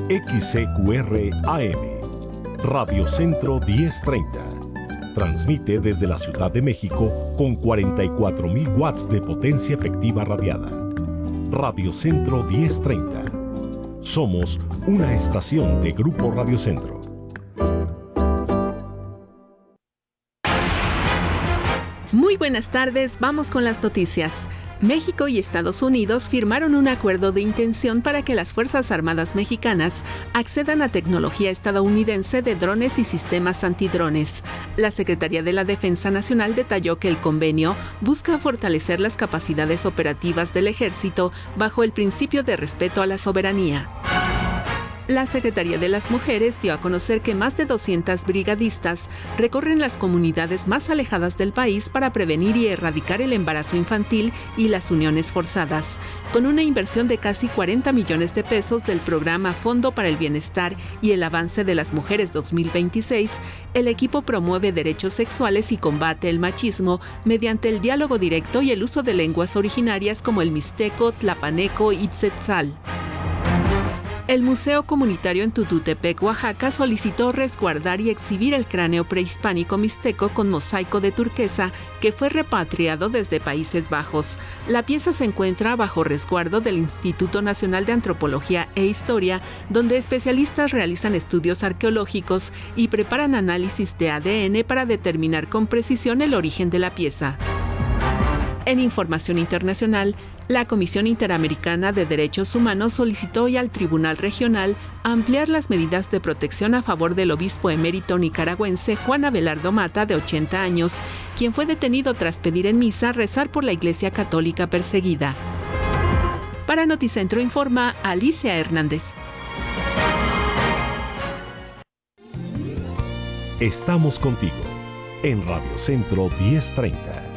XCQR AM, Radio Centro 1030. Transmite desde la Ciudad de México con 44.000 watts de potencia efectiva radiada. Radio Centro 1030. Somos una estación de Grupo Radio Centro. Muy buenas tardes, vamos con las noticias. México y Estados Unidos firmaron un acuerdo de intención para que las Fuerzas Armadas mexicanas accedan a tecnología estadounidense de drones y sistemas antidrones. La Secretaría de la Defensa Nacional detalló que el convenio busca fortalecer las capacidades operativas del Ejército bajo el principio de respeto a la soberanía. La Secretaría de las Mujeres dio a conocer que más de 200 brigadistas recorren las comunidades más alejadas del país para prevenir y erradicar el embarazo infantil y las uniones forzadas. Con una inversión de casi 40 millones de pesos del programa Fondo para el Bienestar y el Avance de las Mujeres 2026, el equipo promueve derechos sexuales y combate el machismo mediante el diálogo directo y el uso de lenguas originarias como el mixteco, tlapaneco y tzetzal. El Museo Comunitario en Tututepec, Oaxaca, solicitó resguardar y exhibir el cráneo prehispánico mixteco con mosaico de turquesa que fue repatriado desde Países Bajos. La pieza se encuentra bajo resguardo del Instituto Nacional de Antropología e Historia, donde especialistas realizan estudios arqueológicos y preparan análisis de ADN para determinar con precisión el origen de la pieza. En información internacional, la Comisión Interamericana de Derechos Humanos solicitó hoy al Tribunal Regional ampliar las medidas de protección a favor del obispo emérito nicaragüense Juan Abelardo Mata, de 80 años, quien fue detenido tras pedir en misa rezar por la Iglesia Católica perseguida. Para Noticentro informa Alicia Hernández. Estamos contigo en Radio Centro 1030.